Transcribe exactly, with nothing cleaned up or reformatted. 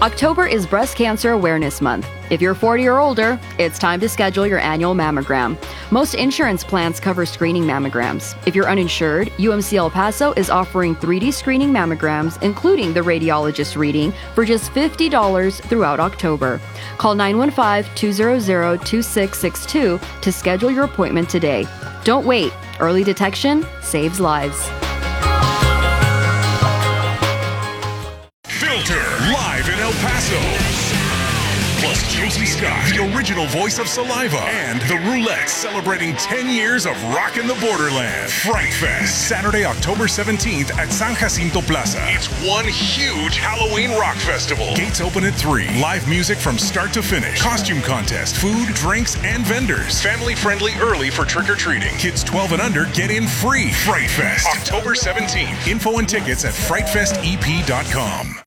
October is Breast Cancer Awareness Month. If you're forty or older, it's time to schedule your annual mammogram. Most insurance plans cover screening mammograms. If you're uninsured, U M C El Paso is offering three D screening mammograms, including the radiologist reading, for just fifty dollars throughout October. Call nine one five, two zero zero, two six six two to schedule your appointment today. Don't wait. Early detection saves lives. Filter, live in El Paso. Plus Josie Scott, the original voice of Saliva, and the Roulettes celebrating ten years of rockin' the borderland. Fright Fest, Saturday, October seventeenth at San Jacinto Plaza. It's one huge Halloween rock festival. Gates open at three. Live music from start to finish. Costume contest, food, drinks, and vendors. Family friendly early for trick-or-treating. Kids twelve and under get in free. Fright Fest, October seventeenth. Info and tickets at fright fest e p dot com.